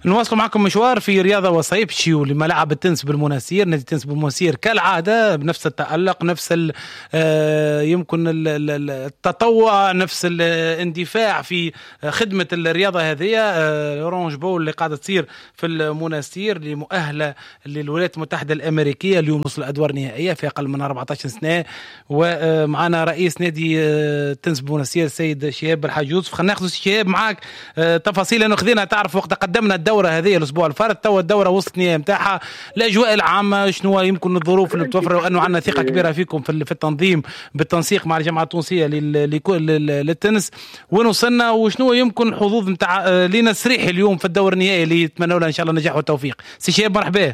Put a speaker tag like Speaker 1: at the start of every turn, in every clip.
Speaker 1: نواصل معكم مشوار في رياضة وصيبشيو لملاعب التنس بالمناسير. نادي التنس بالمناسير كالعادة بنفس التألق، نفس يمكن التطوع، نفس الاندفاع في خدمة الرياضة هذه. اورانج بول اللي قاعدة تصير في المناسير اللي مؤهلة للولايات المتحدة الأمريكية، اليوم وصل أدوار نهائية في أقل من 14 سنة. ومعنا رئيس نادي التنس بالمناسير السيد شهاب الحاج يوسف. خلينا ناخذ شهاب معك تفاصيل لأنه خذينا تعرف وقت قدمنا الدورة هذه الأسبوع الفارط، تو الدورة وصلت نهاية متاعها. الأجواء العامة شنو يمكن الظروف اللي بتوفر، وأنه عندنا ثقة كبيرة فيكم في التنظيم بالتنسيق مع الجامعة التونسية للتنس. وين وصلنا وشنو يمكن حظوظ متاع لينا السريح اليوم في الدور النهائي اللي يتمنوا له إن شاء الله النجاح والتوفيق. سي شهاب مرحبا.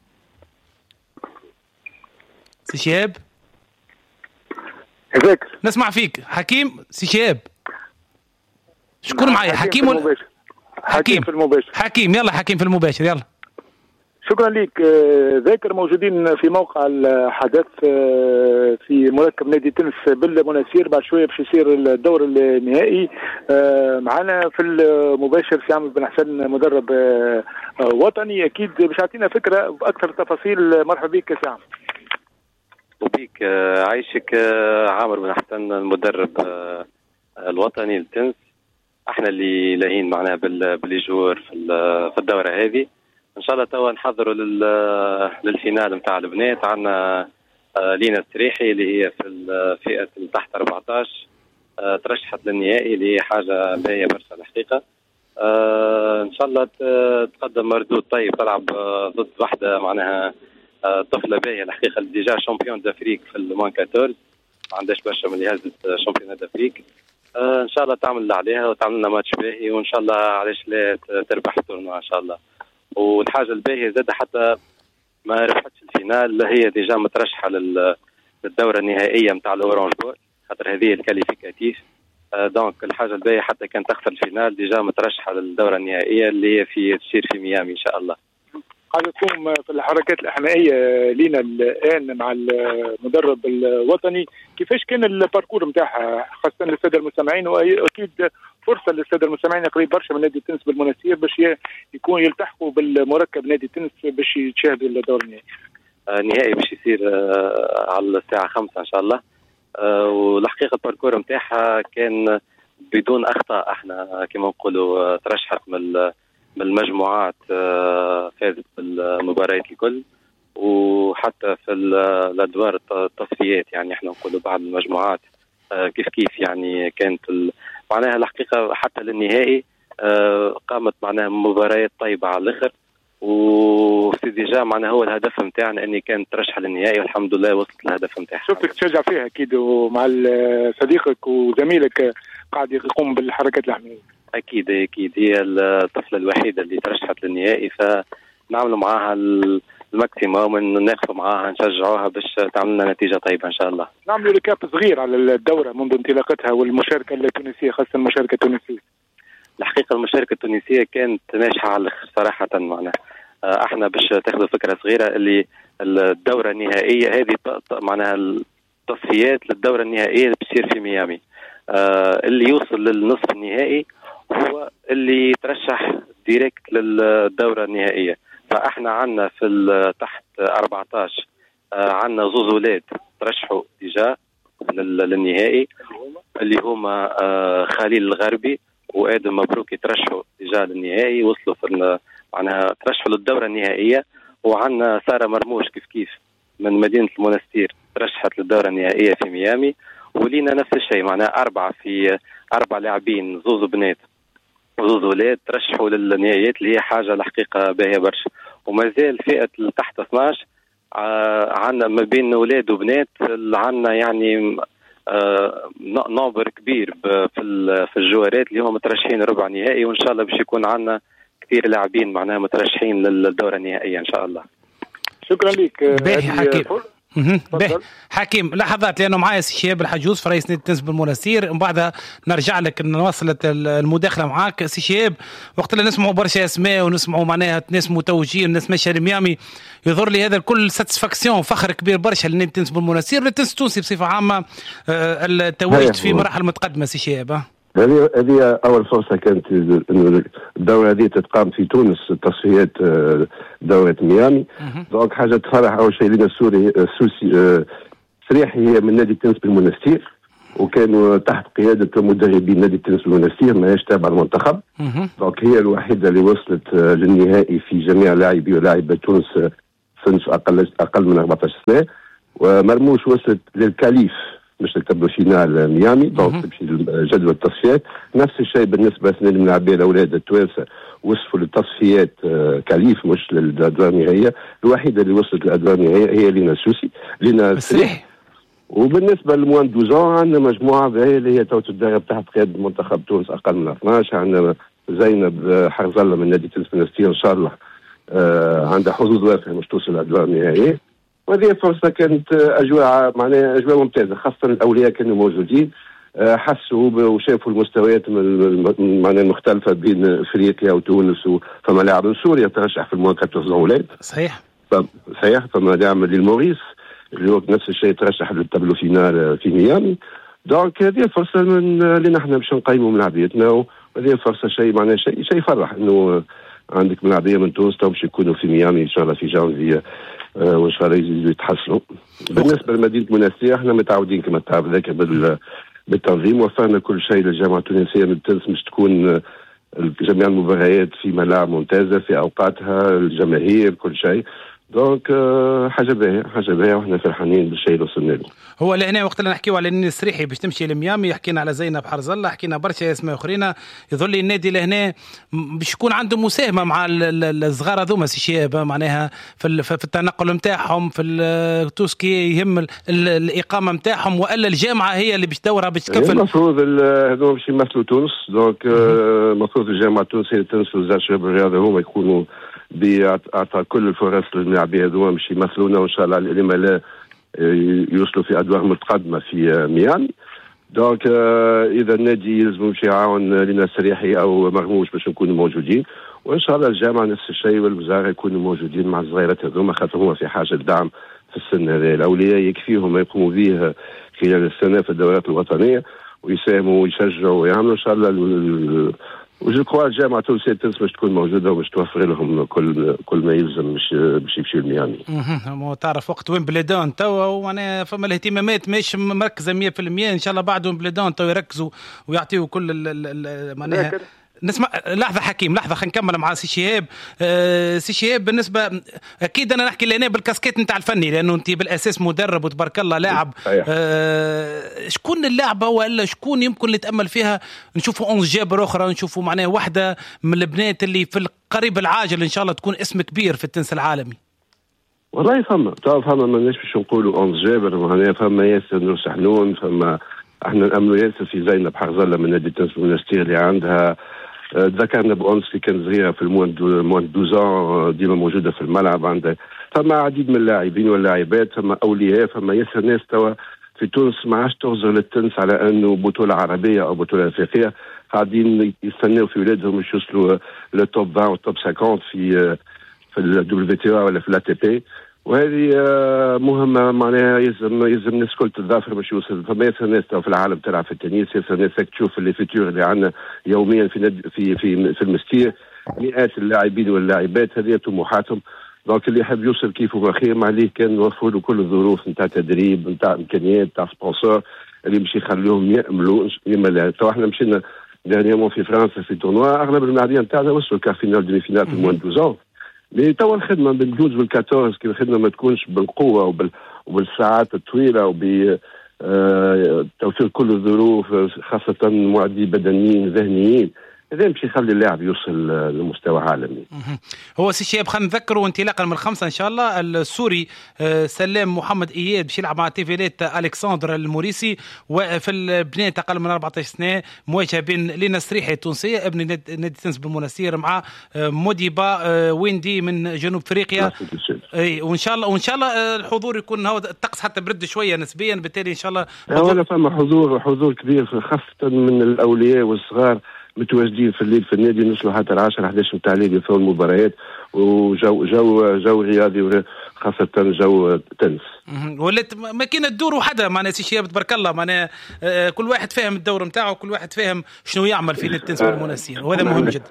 Speaker 1: سي شهاب
Speaker 2: ذاكر
Speaker 1: نسمع فيك. حكيم سي شهاب شكون معايا؟ حكيم
Speaker 2: حكيم في المباشر.
Speaker 1: حكيم يلا حكيم في المباشر يلا.
Speaker 2: شكرا لك. ذاكر موجودين في موقع الحدث في مركب نادي تنس بالمناسير. بعد شويه باش يصير الدور النهائي. معنا في المباشر سي عامر بن حسن مدرب وطني، اكيد باش يعطينا فكره باكثر التفاصيل. مرحبا بك سي عامر.
Speaker 3: وبيك عايشك. عامر بن حسن المدرب الوطني للتنس. احنا اللي لاهين معناها بالجور في الدوره هذه. ان شاء الله توا نحضروا للفينال نتاع البنات. عندنا لينا السريحي اللي هي في الفئه تحت 14 ترشحت للنهائي، اللي هي حاجه باهيه برشا الحقيقه. ان شاء الله تقدم مردود طيب، تلعب ضد واحده معناها طفله باهيه الحقيقه اللي ديجا شامبيون دافريك في المان 14، ما عندهاش برشا من اللي هزت شامبيون دافريك. ان شاء الله تعمل اللي عليها وتعمل لنا ماتش باهي، وان شاء الله علاش لا تربح التورنوا ان شاء الله. والحاجه الباهيه زاد حتى ما ربحتش الفينال، هي ديجا مترشحه للدوره النهائيه نتاع الاورانج بول، خاطر هذه الكاليفيكاتيف. دونك الحاجه الباهيه حتى كان تخسر الفينال ديجا مترشحه للدوره النهائيه اللي هي تصير في ميامي ان شاء الله.
Speaker 2: قاعدة تقوم في الحركات الإحمائية لينا الآن مع المدرب الوطني. كيفاش كان الباركور نتاعها خاصة للسادة المستمعين، وأكيد فرصة للسادة المستمعين قريب برشا من نادي التنس بالمناسير باش يكون يلتحقوا بالمركب نادي التنس باش يتشاهدوا الدور النهائي.
Speaker 3: النهائي باش يصير على الساعة 5 إن شاء الله. والحقيقة الباركور نتاعها كان بدون أخطاء. احنا كما نقولوا ترشحت من المجموعات، فازت بالمباريات الكل، وحتى في الادوار التصفيات يعني احنا نقولوا بعض المجموعات كيف يعني كانت معناها الحقيقه حتى للنهائي قامت معناها مباريات طيبه على الاخر. وفي ديجا معناها هو الهدف نتاعنا اني كانت ترشح للنهائي والحمد لله وصلت الهدف نتاعها.
Speaker 2: شفتك تشجع فيها اكيد، ومع صديقك وزميلك قاعد يقوم بالحركات الإحمائية.
Speaker 3: أكيد هي الطفلة الوحيدة اللي ترشحت للنهائي، فنعملوا معاها الماكسيموم، ناخذوا معاها نشجعوها باش تعمل لنا نتيجة طيبة إن شاء الله.
Speaker 2: نعملوا ريكاب صغير على الدورة منذ انطلاقتها والمشاركة التونسية، خاصة المشاركة التونسية.
Speaker 3: الحقيقة المشاركة التونسية كانت ناجحة على الآخر صراحة. معناها احنا باش تاخذوا فكرة صغيرة اللي الدورة النهائية هذه معناها التصفيات للدورة النهائية اللي بتصير في ميامي. اللي يوصل للنصف النهائي هو اللي ترشح ديريكت للدورة النهائية. فاحنا عنا في تحت 14 عنا زوز ولاد ترشحوا ديجا للنهائي، اللي هما خليل الغربي وآدم مبروك ترشحوا ديجا للنهائي، وصلوا في معناها ترشحوا للدورة النهائية. وعنا سارة مرموش كيف من مدينة المنستير ترشحت للدورة النهائية في ميامي. ولينا نفس الشيء معناها 4 لاعبين، زوز بنات وزوز ولاد ترشحوا للنهائيات، اللي هي حاجة الحقيقة باهية برشا. وما زال فئة تحت 12 عندنا ما بين ولاد وبنات، عندنا يعني نمبر كبير في الجوارات اللي هم مترشحين ربع نهائي، وإن شاء الله باش يكون عندنا كثير لاعبين معناها مترشحين للدورة النهائية إن شاء الله.
Speaker 2: شكرا لك.
Speaker 1: باهي حكيم. حكيم لحظات لانه معايا سي شهاب الحاج يوسف رئيس نادي التنس بالمناسير، ومن بعدها نرجع لك نواصل المداخله معاك سي شهاب. وقت اللي نسمعوا برشا اسماء ونسمعوا معناها ناس متوجين الناس ماشيه لميامي، يظهر لي هذا الكل ساتسفاكسيون فخر كبير برشا لنادي التنس بالمناسير، للتنس التونسي بصفه عامه التواجد في مراحل متقدمه. سي شهاب
Speaker 4: هذه أول فرصة كانت إنه الدورة هذه تتقام في تونس، تصفيات دورة ميامي. دونك حاجة تفرح. أول شيء لنا السوسي سريحي هي من نادي تونس بالمنستير، وكانوا تحت قيادة مدربين نادي تونس بالمنستير ماهيش تابع المنتخب. دونك هي الوحيدة اللي وصلت للنهائي في جميع لاعبي ولاعبة تونس سن أقل من 14 سنة. ومرموش وصلت للكاليف مش للتبلو فينال ميامي. دونك تمشي جدول التصفيات. نفس الشيء بالنسبة لسنين من عباد الأولاد التوانسة وصفوا للتصفيات كاليف مش للأدوار النهائية. الوحيدة اللي وصلت للأدوار النهائية هي لينا سوسي لينا سريح. وبالنسبة للموان 12 عندنا مجموعة اللي هي تدرب تحت قيادة منتخب تونس أقل من 12. عندنا زينب حرز الله من نادي تونس منستير إن شاء الله عندها حظوظ وافية مش توصل للأدوار النهائية. وهذه فرصة كانت أجواء معناها أجواء ممتازة، خاصة الأولياء كانوا موجودين حسوا وشافوا المستويات معناها المختلفة بين أفريقيا وتونس. فما لاعب من سوريا ترشح في الموان 14 أولاد.
Speaker 1: صحيح.
Speaker 4: فما لاعب للموريس اللي هو نفس الشيء ترشح للتابلو فينال في ميامي. دونك هذه فرصة اللي نحن باش نقيموا ملاعبيتنا، وهذه فرصة شيء معناها شيء يفرح انه عندك ملاعبية من تونس باش يكونوا في ميامي ان شاء الله في جانفي، وان شاء الله يزيدوا يتحسنوا. بالنسبة لمدينة منستير احنا متعودين كما تعرف ذاك بالتنظيم، وفرنا كل شيء للجامعة التونسية من تونس مش تكون جميع المباريات في ملاعب ممتازة في اوقاتها، الجماهير كل شيء. دونك حاجه باهيه واحنا فرحانين بالشيء اللي وصلنا له.
Speaker 1: هو لهنا وقت اللي نحكيو على النادي السريحي باش تمشي لميامي، حكينا على زينب حرز الله، حكينا برشا اسماء اخرين. يظل النادي لهنا باش يكون عنده مساهمه مع الصغار هذوما الشباب معناها في التنقل نتاعهم، في توسكي يهم الاقامه نتاعهم، والا الجامعه هي اللي باش دورها باش تكفل.
Speaker 4: المفروض هذوما باش يمثلوا تونس. دونك المفروض الجامعه التونسيه تونس وزاره الشباب والرياضه هما يكونوا بأعطى كل الفرص لللاعبين هذوما باش يمثلونا، وإن شاء الله لما لا يوصلوا في أدوار متقدمة في ميامي. دونك إذا النادي يلزم باش يعاون لنا سريحي أو مرموش باش نكونوا موجودين، وإن شاء الله الجامعة نفس الشيء والوزارة يكونوا موجودين مع الصغيرات هذوما، خاطر هما في حاجة دعم في السن هذا. الأولياء يكفيهم ما يقوموا به خلال السنة في الدورات الوطنية ويساهموا ويشجعوا ويعملوا إن شاء الله. وجو كوا الجامعة التونسية باش تكون موجودة وباش توفر لهم كل ما يلزم باش يمشيوا لميامي.
Speaker 1: تعرف وقت ويمبلدون توا وانا فما الاهتمامات مش مركزة 100%. ان شاء الله بعد ويمبلدون توا يركزوا ويعطيوا كل معناها. نسمع لحظة حكيم، لحظة خلينا نكمل مع سي شهاب. سي شهاب بالنسبة أكيد أنا نحكي لنا بالكاسكيت نتاع الفني، لأنه أنت بالأساس مدرب وتبارك الله لاعب. شكون اللاعبة ولا شكون يمكن اللي تأمل فيها نشوفوا 11 جابر أخرى، نشوفوا معناها واحدة من البنات اللي في القريب العاجل إن شاء الله تكون اسم كبير في التنس العالمي؟
Speaker 4: والله فما ماناش باش نقولوا 11 جابر، معناها فما ياسر نور سحنون، فما احنا نأملوا ياسر في زينب حرز الله من نادي تونس المنستير اللي عندها ذكرنا بأنس اللي كانت صغيرة في الموان 12 ديما موجودة في الملعب. عندها فما عديد من اللاعبين واللاعبات، فما أولياء، فما ياسر ناس توا في تونس ما عادش تغزر للتنس على أنه بطولة عربية أو بطولة أفريقية، قاعدين يستناو في ولادهم باش يوصلوا للتوب 20 والتوب 50 في الWTA ولا في الATP. وهذه مهمة معناها يلزم الناس كل تتضافر باش يوصل. فما ياسر ناس في العالم تلعب في التنس، ياسر ناس تشوف اللي فيتور اللي عندنا يوميا في المستير مئات اللاعبين واللاعبات، هذه طموحاتهم. دونك اللي يحب يوصل كيفه بخير ما عليه كان نوفر له كل الظروف نتاع تدريب نتاع امكانيات نتاع سبونسور اللي باش يخليهم يأملوا. تو احنا مشينا دانيامون في فرنسا في تورنوا، اغلب اللاعبين نتاعنا وصلوا كارفينال ديمي فينال في الموان 12. مي توا الخدمه بال12 وال14 كي الخدمه ما تكونش بالقوه وبالساعات الطويله توفير كل الظروف خاصه معدي بدنيين ذهنيين، هذا مش يخلي اللاعب يوصل لمستوى عالمي.
Speaker 1: هو سي شهاب خلينا نذكروا انطلاقا من 5 ان شاء الله السوري سلام محمد اياد باش يلعب مع تيفيليت الكسندر الموريسي، وفي البنات اقل من 14 سنه مواجهه بين لينا السريحي التونسيه ابن نادي تونس بالمنستير مع موديبا ويندي من جنوب افريقيا. اي وان شاء الله الحضور يكون هو الطقس حتى برد شويه نسبيا، بالتالي ان شاء الله
Speaker 4: ولا فما حضور كبير خاصه من الاولياء والصغار متواجدين في الليل في النادي، نوصلوا حتى 10 11 نتاع الليل في المباريات، وجو رياضي خاصة جو تنس.
Speaker 1: ولات ما كاين الدور وحده معناها سي شهاب تبارك الله معناها كل واحد فاهم الدور نتاعو وكل واحد فاهم شنو يعمل في التنس والمناسير وهذا مهم جدا.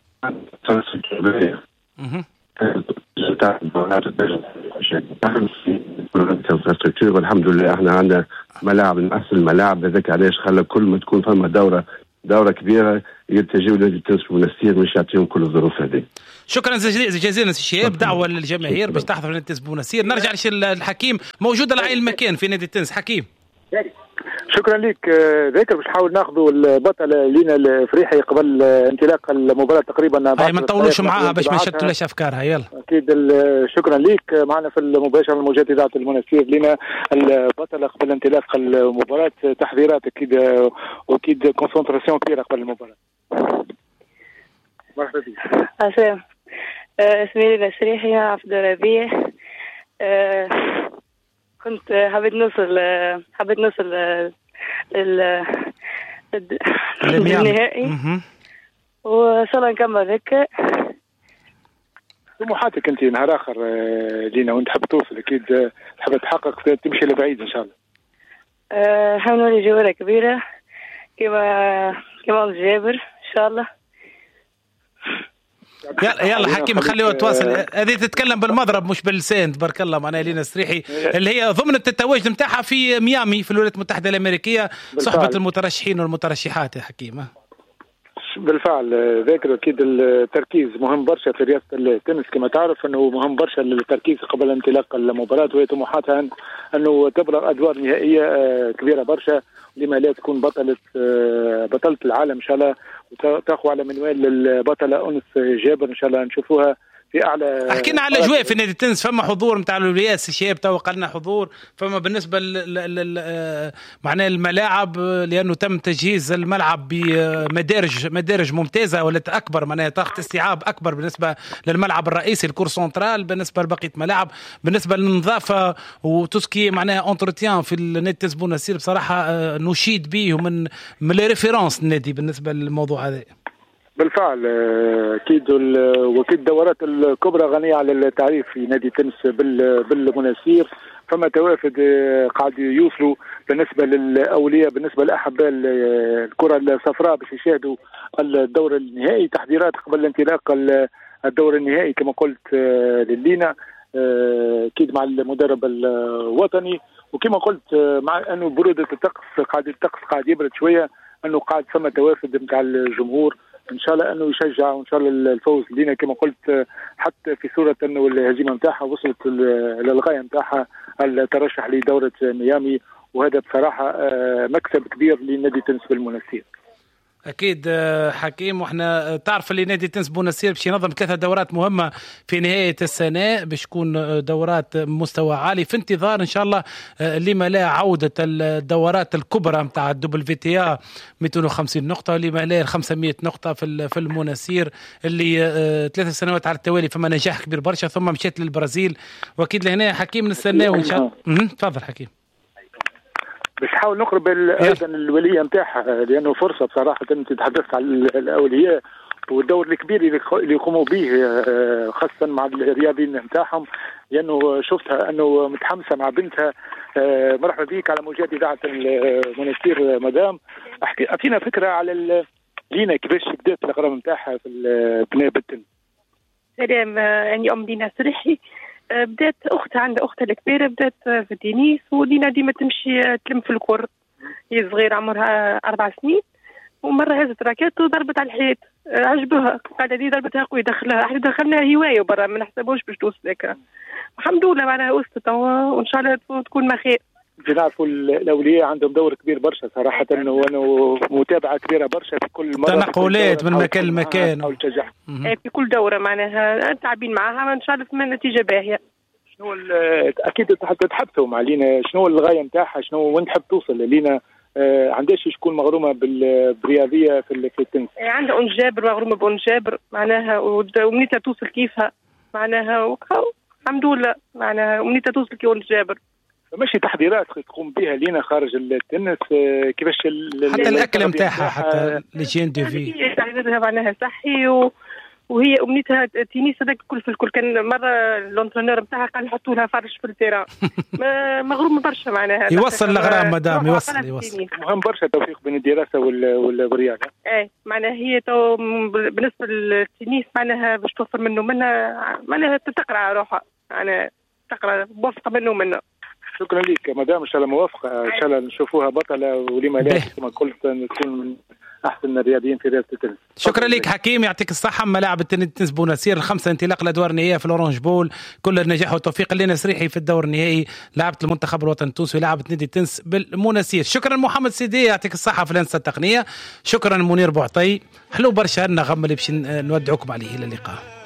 Speaker 4: والحمد لله احنا عندنا ملاعب من احسن الملاعب. هذاك علاش خلى كل ما تكون فما دوره كبيره يلتجئوا لنادي التنس والمناسير باش يعطيهم كل الظروف هذه.
Speaker 1: شكرا جزيلا سي شهاب. دعوه للجماهير باش تحضر نادي التنس والمناسير. نرجع للحكيم موجود العين المكان في نادي التنس. حكيم
Speaker 2: شكرا لك ذاكر. باش نحاول ناخذوا البطله لينا الفريحي قبل انطلاق المباراه تقريبا.
Speaker 1: ما نطولوش معاها باش ما نشتتوش افكارها. يلا
Speaker 2: اكيد. شكرا لك. معنا في المباشره الموجات اذاعه المناسير لينا البطله قبل انطلاق المباراه. تحضيرات اكيد كونسنتراسيون كبيره قبل المباراه. مرحبا بك.
Speaker 5: اسلام. اسمي لي الشريحي عبد الربيع. كنت حبيت نوصل للنهائي وان شاء الله نكمل هيك.
Speaker 2: طموحاتك انت نهار اخر لينا وانت حاب توصل اكيد حاب تحقق تمشي لبعيد ان شاء الله.
Speaker 5: حاب نولي جوله كبيره كما الجابر ان شاء الله.
Speaker 1: يلا حكيم خليه يتواصل. هذه تتكلم بالمضرب مش باللسان تبارك الله. معناها لينا السريحي اللي هي ضمن التتواجد نتاعها في ميامي في الولايات المتحدة الأمريكية صحبة المترشحين والمترشحات. يا حكيم
Speaker 2: بالفعل ذاكر اكيد التركيز مهم برشا في رياضه التنس. كما تعرف انه مهم برشا التركيز قبل انطلاق المباراه وهي طموحاتها انه تبلغ ادوار نهائيه كبيره برشا لما لا تكون بطله العالم ان شاء الله وتاخذ على منوال البطله انس جابر ان شاء الله نشوفوها في اعلى.
Speaker 1: حكينا على الاجواء في نادي التنس. فما حضور نتاع الولايات الشباب توقع لنا حضور. فما بالنسبه معناه الملاعب لانه تم تجهيز الملعب بمدارج ممتازه ولا اكبر معناها طاقه استيعاب اكبر بالنسبه للملعب الرئيسي الكور سنترال. بالنسبه لبقيه ملاعب بالنسبه للنظافه وتسكي معناها انتروتيان في النادي التنس بوناسير بصراحه نشيد به ومن لي ريفيرونس النادي بالنسبه للموضوع هذا.
Speaker 2: بالفعل اكيد. واكيد الدورات الكبرى غنيه على التعريف في نادي تنس بالمناسير. فما توافد قاعد يوصلوا بالنسبه للاولياء بالنسبه لاحباء الكره الصفراء باش يشاهدوا الدور النهائي. تحضيرات قبل انطلاق الدور النهائي كما قلت للينا اكيد مع المدرب الوطني. وكما قلت مع انه بروده الطقس قاعد يبرد شويه انه قاعد فما توافد نتاع الجمهور ان شاء الله انه يشجع وان شاء الله الفوز لينا كما قلت حتى في صوره انه الهزيمه نتاعها وصلت للغايه نتاعها الترشح لدوره ميامي. وهذا بصراحه مكسب كبير لنادي تنس بالمناسير.
Speaker 1: اكيد حكيم. واحنا تعرف اللي نادي تنس بوناسير باش ينظم 3 دورات مهمه في نهايه السنه باش تكون دورات مستوى عالي في انتظار ان شاء الله لما لا عوده الدورات الكبرى نتاع WTA 250 نقطه لما لا 500 نقطه في الموناسير اللي 3 سنوات على التوالي فما نجاح كبير برشا ثم مشيت للبرازيل. واكيد لهنا حكيم نستناو ان شاء الله. تفضل حكيم.
Speaker 2: باش نحاول نقرب ايضا الوليه نتاعها لانه فرصه بصراحه. انت تحدثت على الاولياء والدور الكبير اللي يقوموا به خاصه مع الرياضيين نتاعهم لانه شفتها انه متحمسه مع بنتها. مرحبا بك على موجات اذاعه المناسير مدام. اعطينا فكره على لينا كيفاش بدات الغرام نتاعها في بناء بالتن.
Speaker 5: سلام. يعني ام لينا سريحي بدات اختها عندها اختها الكبيره بدات في التنس ولينا ديما تمشي تلم في الكور. هي صغيره عمرها 4 سنين ومره هزت راكيت وضربت على الحيط عجبها قاعده دي ضربتها قوي دخلها. احنا دخلنا هوايه برا ما نحسبوش باش توصل هكا. الحمد لله معناها وصلت وان شاء الله تكون ما خير.
Speaker 2: نعرفوا الاولياء عندهم دور كبير برشا صراحه وانه متابعه كبيره برشا في كل مره
Speaker 1: تنقلات من مكان لمكان
Speaker 5: في كل دوره معناها تعبين معاها ان شاء الله تكون نتيجه باهيه.
Speaker 2: شنو اكيد تحدثوا مع لينا شنو الغايه نتاعها شنو وين تحب توصل لينا عندهاش تكون مغرومه بالرياضيه في التنس.
Speaker 5: عندها أنس جابر مغرومه بأنس جابر معناها ومنيتها توصل كيفها معناها الحمد لله معناها ومنيتها توصل كي أنس جابر.
Speaker 2: ماشي تحضيرات تقوم بها لينا خارج التنس كيفاش
Speaker 1: حتى الاكل نتاعها حتى ليجين دو في
Speaker 5: تحضيرها معناها صحي وهي امنيتها التنس هذاك الكل في الكل. كان مره لونترونور نتاعها قال نحطوا لها فرش في التيران مغروم برشا معناها.
Speaker 1: يوصل الاغرام مدام يوصل
Speaker 2: مهم برشا توفيق بين الدراسه والرياضه.
Speaker 5: معناها هي تو بالنسبه للتنس معناها باش توفر منها معناها تقرا روحها يعني تقرا موفقه منه.
Speaker 2: شكرا لك مدام، ان شاء الله موافقه، ان شاء الله نشوفوها بطله ولما لا كما قلت تكون من احسن الرياضيين في رياضه التنس.
Speaker 1: شكرا لك حكيم، يعطيك الصحه. ملاعب التنس بوناسير الخمسه انطلاق الادوار النهائيه في الاورانج بول، كل النجاح والتوفيق لنا سريحي في الدور النهائي. لعبت المنتخب الوطني التونسي ولعبت نادي التنس بالمناسير. شكرا محمد سيدي، يعطيك الصحه في الهندسه التقنيه. شكرا منير بوعطي، حلو برشا النغم اللي باش نودعكم عليه. الى اللقاء.